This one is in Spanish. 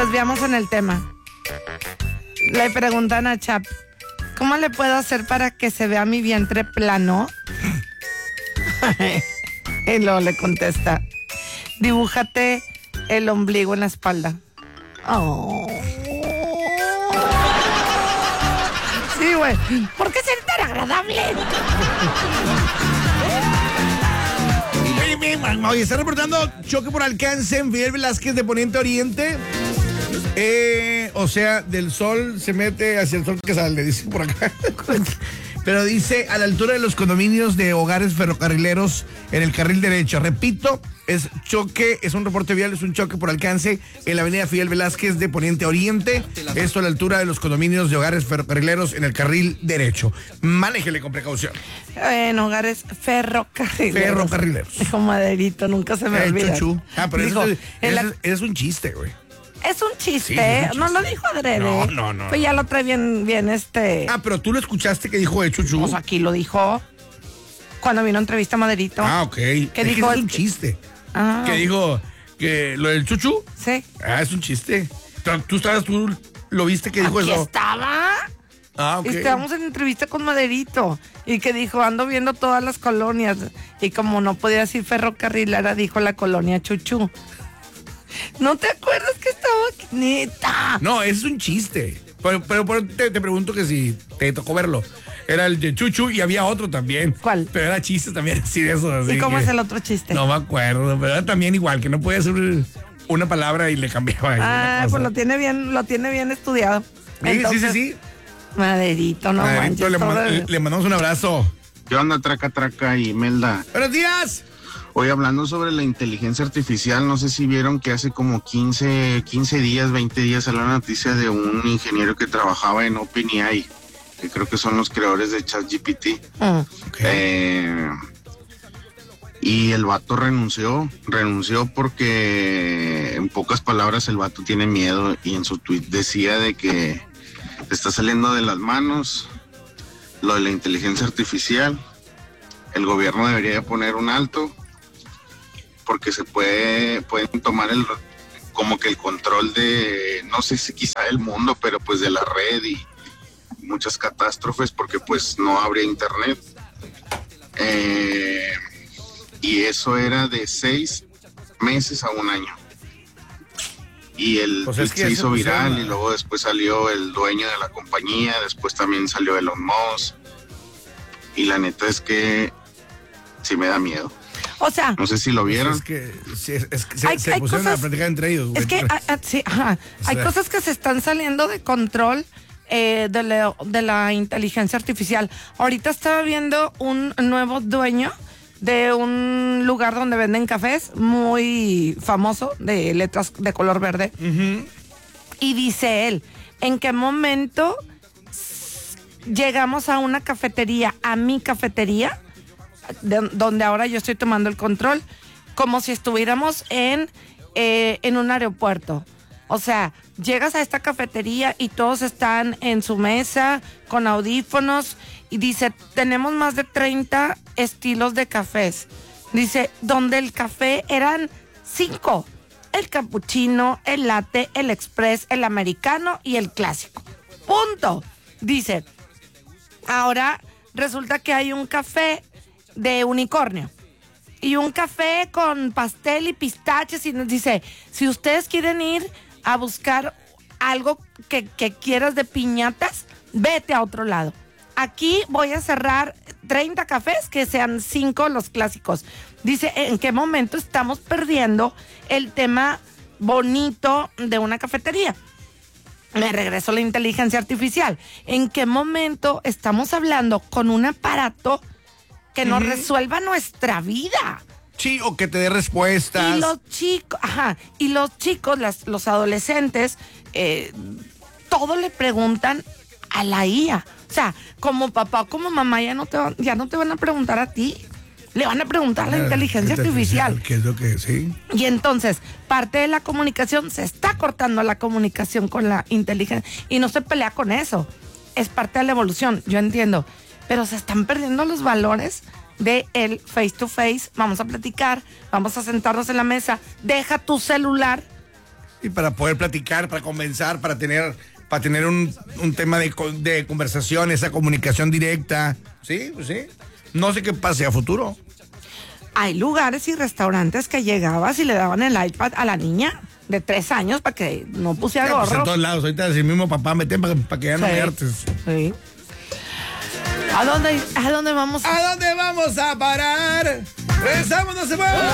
desviamos en el tema. Le preguntan a Chap, ¿cómo le puedo hacer para que se vea mi vientre plano? Y luego le contesta, dibújate el ombligo en la espalda. Oh. Sí, güey. ¿Por qué ser tan agradable? Oye, está reportando choque por alcance en Fidel Velázquez de Poniente Oriente. O sea, del sol se mete hacia el sol que sale, dice por acá. Pero dice a la altura de los condominios de hogares ferrocarrileros en el carril derecho. Repito, es un reporte vial, es un choque por alcance en la avenida Fidel Velázquez de Poniente Oriente. Esto a la altura de los condominios de hogares ferrocarrileros en el carril derecho. Manéjele con precaución. En hogares ferrocarrileros. Ferrocarrileros. Dijo Maderito, nunca se me olvida. Chuchu. Pero dijo, es un chiste, güey. Es un chiste, sí, es un chiste. No lo dijo adrede. No. Pues ya lo trae bien pero tú lo escuchaste que dijo de Chuchu. Pues aquí lo dijo cuando vino a entrevista a Maderito. Ok. Que dijo, es un chiste. Ah. Que dijo que lo del Chuchu. Sí. Es un chiste. Tú lo viste que dijo aquí eso. Estaba. Ok. Estábamos en entrevista con Maderito y que dijo, ando viendo todas las colonias. Y como no podía decir ferrocarrilera, dijo la colonia Chuchu. ¿No te acuerdas que estaba aquí? Neta? No, es un chiste. Pero te pregunto que si te tocó verlo. Era el de Chuchu y había otro también. ¿Cuál? Pero era chiste también, así de eso. Así ¿Y cómo que es el otro chiste? No me acuerdo, pero era también igual, que no podía hacer una palabra y le cambiaba. Pues lo tiene bien estudiado. Sí, Entonces, sí. Maderito, no Maderito, manches. le mandamos un abrazo. ¿Qué onda, Traca y Melda? ¡Buenos días! Hoy hablando sobre la inteligencia artificial, no sé si vieron que hace como 15 días, 20 días salió la noticia de un ingeniero que trabajaba en OpenAI, que creo que son los creadores de ChatGPT. Okay. Y el vato renunció porque en pocas palabras el vato tiene miedo y en su tweet decía de que está saliendo de las manos lo de la inteligencia artificial. El gobierno debería poner un alto porque pueden tomar como que el control de, no sé si quizá el mundo, pero pues de la red y muchas catástrofes porque pues no habría internet. Y eso era de 6 meses a un año. Y el pues tweet es que se hizo viral pusieron... y luego después salió el dueño de la compañía, después también salió Elon Musk. Y la neta es que sí me da miedo. O sea, no sé si lo vieron. Se pusieron a platicar entre ellos. Es que sí, ajá, hay cosas que se están saliendo de control de la inteligencia artificial. Ahorita estaba viendo un nuevo dueño de un lugar donde venden cafés muy famoso, de letras de color verde. Uh-huh. Y dice él, ¿en qué momento llegamos a una cafetería, a mi cafetería, donde ahora yo estoy tomando el control, como si estuviéramos en un aeropuerto? O sea, llegas a esta cafetería y todos están en su mesa con audífonos y dice, tenemos más de 30 estilos de cafés. Dice, donde el café eran 5, el capuchino, el latte, el express, el americano y el clásico. Punto. Dice, ahora resulta que hay un café de unicornio y un café con pastel y pistaches y nos dice, si ustedes quieren ir a buscar algo que quieras de piñatas, vete a otro lado. Aquí voy a cerrar 30 cafés que sean 5 los clásicos. Dice, ¿en qué momento estamos perdiendo el tema bonito de una cafetería? Me regreso a la inteligencia artificial. ¿En qué momento estamos hablando con un aparato que nos resuelva nuestra vida? Sí, o que te dé respuestas. Y los chicos, los adolescentes, todo le preguntan a la IA. O sea, como papá o como mamá ya no te van a preguntar a ti. Le van a preguntar a la inteligencia artificial. ¿Qué es lo que sí? Y entonces, parte de la comunicación, se está cortando la comunicación con la inteligencia. Y no se pelea con eso. Es parte de la evolución, yo entiendo. Pero se están perdiendo los valores de el face to face. Vamos a platicar, vamos a sentarnos en la mesa. Deja tu celular Y para poder platicar, para conversar, para tener un tema de conversación, esa comunicación directa. Sí, pues sí. No sé qué pase a futuro. Hay lugares y restaurantes que llegabas y le daban el iPad a la niña de 3 años para que no pusiera Pues en gorro. todos lados, ahorita el mismo papá, meten para que ya no me hartes. Sí. ¿A dónde vamos? ¿A dónde vamos a parar? Regresamos, no se muevan.